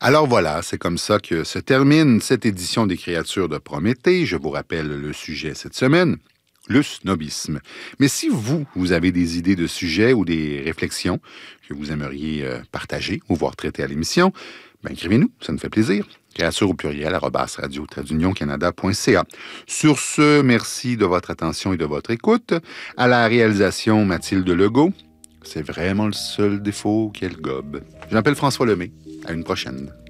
Alors voilà, c'est comme ça que se termine cette édition des créatures de Prométhée. Je vous rappelle le sujet cette semaine, le snobisme. Mais si vous avez des idées de sujets ou des réflexions que vous aimeriez partager ou voir traiter à l'émission, ben écrivez-nous, ça nous fait plaisir. Créature au pluriel, @radio-canada.ca. Sur ce, merci de votre attention et de votre écoute. À la réalisation, Mathilde Legault. C'est vraiment le seul défaut qu'elle gobe. Je m'appelle François Lemay. À une prochaine.